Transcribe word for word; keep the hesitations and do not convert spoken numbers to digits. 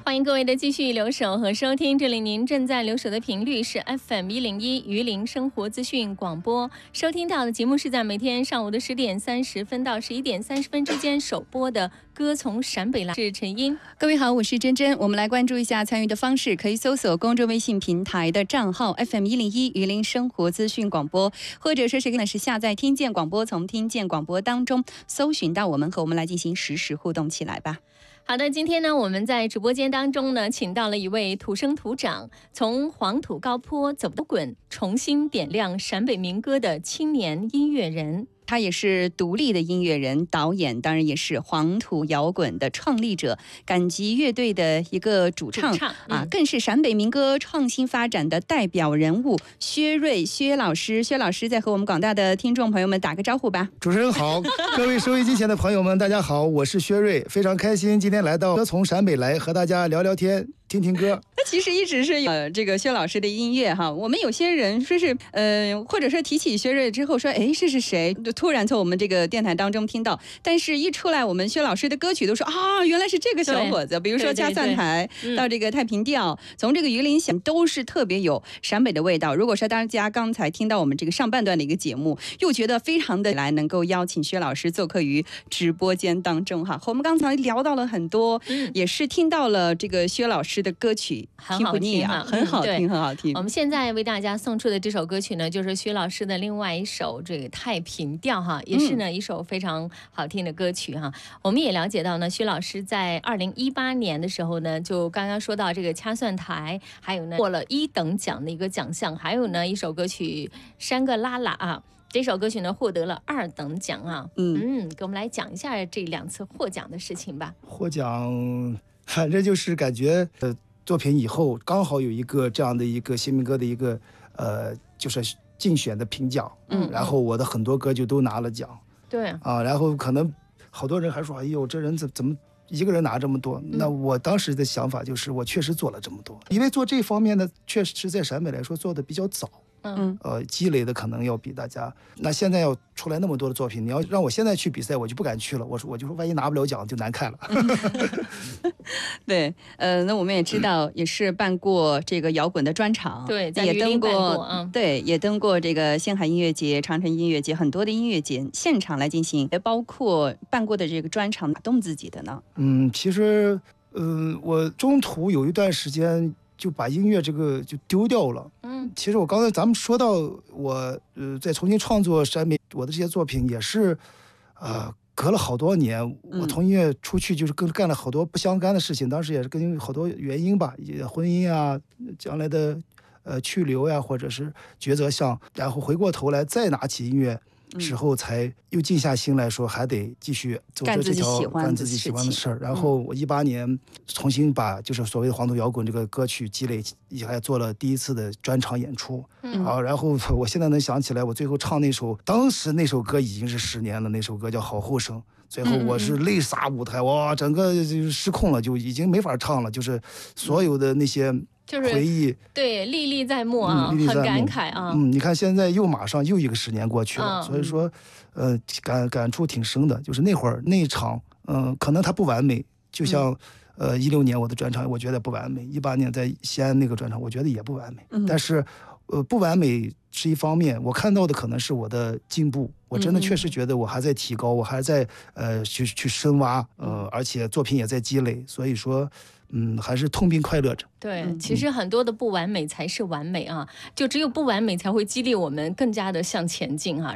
欢迎各位的继续留守和收听，这里您正在留守的频率是 F M 一零一榆林生活资讯广播，收听到的节目是在每天上午的十点三十分到十一点三十分之间首播的歌从陕北来，是陈英。 各位好，我是珍珍。我们来关注一下参与的方式，可以搜索公众微信平台的账号 F M 一零一榆林生活资讯广播，或者说是呢是下载听见广播，从听见广播当中搜寻到我们，和我们来进行实时互动起来吧。 好的，今天呢，我们在直播间当中呢，请到了一位土生土长，从黄土高坡走不滚，重新点亮陕北民歌的青年音乐人。 他也是独立的音乐人、导演，当然也是黄土摇滚的创立者，赶集乐队的一个主唱, 主唱、嗯、啊，更是陕北民歌创新发展的代表人物薛瑞薛老师。薛老师在和我们广大的听众朋友们打个招呼吧。 主持人好，各位收音机前的朋友们，大家好，我是薛瑞，非常开心今天来到从陕北来和大家聊聊天。听听歌， 那其实一直是呃这个薛老师的音乐哈。我们有些人说是呃，或者说提起薛瑞之后说，哎，这是谁？就突然从我们这个电台当中听到，但是一出来我们薛老师的歌曲都说啊，原来是这个小伙子。比如说加蒜台到这个太平调，从这个榆林响都是特别有陕北的味道。如果说大家刚才听到我们这个上半段的一个节目，又觉得非常的来能够邀请薛老师做客于直播间当中哈。和我们刚才聊到了很多，嗯、也是听到了这个薛老师的歌曲很好听啊， 很好听，很好听。 我们现在为大家送出的这首歌曲呢，就是薛老师的另外一首这个太平调哈，也是呢一首非常好听的歌曲哈。我们也了解到呢，薛老师在二零一八年的时候呢，就刚刚说到这个掐蒜台，还有呢获了一等奖的一个奖项，还有呢一首歌曲山个拉拉啊。这首歌曲呢获得了二等奖啊，嗯嗯，给我们来讲一下这两次获奖的事情吧。 获奖，反正就是感觉呃作品以后刚好有一个这样的一个新民歌的一个呃就是竞选的评奖，嗯，然后我的很多歌就都拿了奖， 对啊，然后可能好多人还说，哎呦，这人怎怎么一个人拿这么多？那我当时的想法就是，我确实做了这么多，因为做这方面呢，确实在陕北来说做的比较早。嗯，呃，积累的可能要比大家。那现在要出来那么多的作品，你要让我现在去比赛，我就不敢去了。我说，我就说，万一拿不了奖就难看了。 对，呃，那我们也知道，也是办过这个摇滚的专场， 对，在也登过， 嗯， 对，也登过这个星海音乐节、长城音乐节很多的音乐节现场来进行，也包括办过的这个专场打动自己的呢。 嗯，其实，嗯、呃，我中途有一段时间。就把音乐这个就丢掉了。嗯，其实我刚才咱们说到我呃在重新创作陕北我的这些作品也是，呃隔了好多年，我从音乐出去就是跟干了好多不相干的事情，当时也是跟好多原因吧，也婚姻啊，将来的呃去留呀，或者是抉择项，然后回过头来再拿起音乐。时候才又静下心来说，还得继续走着这条干自己喜欢的事儿。然后我一八年重新把就是所谓的黄土摇滚这个歌曲积累，也还做了第一次的专场演出。嗯，啊，然后我现在能想起来，我最后唱那首，当时那首歌已经是十年了，那首歌叫《好后生》。最后我是泪洒舞台，哇，整个就失控了，就已经没法唱了，就是所有的那些。 就是回忆， 对，历历在目啊， 嗯、 很感慨啊。 嗯，你看现在又马上又一个十年过去了，嗯、所以说，呃，感感触挺深的。就是那会儿那一场，嗯、呃，可能它不完美，就像，嗯、呃，一六年我的专场，我觉得不完美；一八年在西安那个专场，我觉得也不完美。嗯、但是，呃，不完美是一方面，我看到的可能是我的进步。我真的确实觉得我还在提高，我还在呃去去深挖，呃，而且作品也在积累，所以说。嗯，还是痛并快乐着。 对，其实很多的不完美才是完美啊，就只有不完美才会激励我们更加的向前进啊。